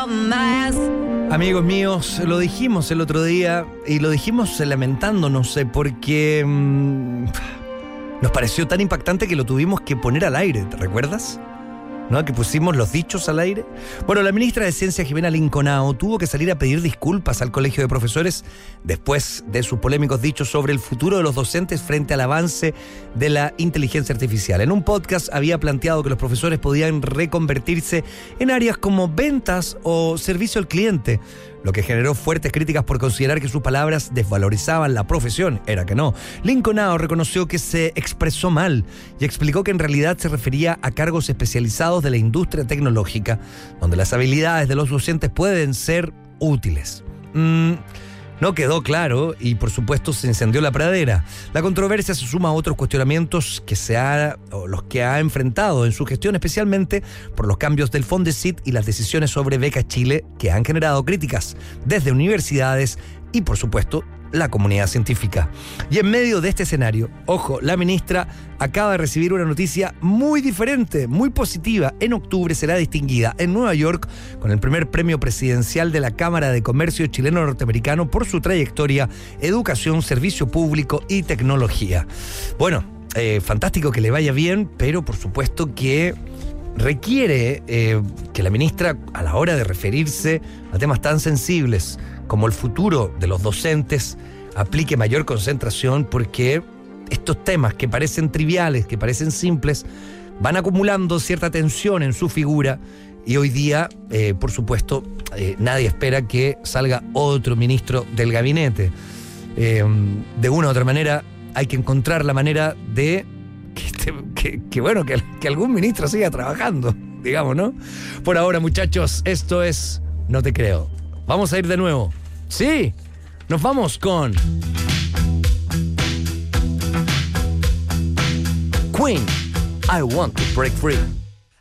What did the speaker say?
Amigos míos, lo dijimos el otro día y lo dijimos lamentándonos porque nos pareció tan impactante que lo tuvimos que poner al aire, ¿te recuerdas? ¿No? Que pusimos los dichos al aire. Bueno, la ministra de Ciencia, Jimena Linconao, tuvo que salir a pedir disculpas al Colegio de Profesores después de sus polémicos dichos sobre el futuro de los docentes frente al avance de la inteligencia artificial. En un podcast había planteado que los profesores podían reconvertirse en áreas como ventas o servicio al cliente, lo que generó fuertes críticas por considerar que sus palabras desvalorizaban la profesión. Era que no. Linconao reconoció que se expresó mal y explicó que en realidad se refería a cargos especializados de la industria tecnológica, donde las habilidades de los docentes pueden ser útiles. No quedó claro y por supuesto se incendió la pradera. La controversia se suma a otros cuestionamientos los que ha enfrentado en su gestión, especialmente por los cambios del Fondesit y las decisiones sobre Beca Chile, que han generado críticas desde universidades y por supuesto la comunidad científica. Y en medio de este escenario, ojo, la ministra acaba de recibir una noticia muy diferente, muy positiva. En octubre será distinguida en Nueva York con el primer premio presidencial de la Cámara de Comercio chileno-norteamericano por su trayectoria, educación, servicio público y tecnología. Bueno, fantástico que le vaya bien, pero por supuesto que requiere que la ministra, a la hora de referirse a temas tan sensibles como el futuro de los docentes, aplique mayor concentración, porque estos temas que parecen triviales, que parecen simples, van acumulando cierta tensión en su figura y hoy día, por supuesto, nadie espera que salga otro ministro del gabinete. De una u otra manera hay que encontrar la manera de que algún ministro siga trabajando, digamos, ¿no? Por ahora, muchachos, esto es No Te Creo. Vamos a ir de nuevo. Sí, nos vamos con Queen, I Want to Break Free.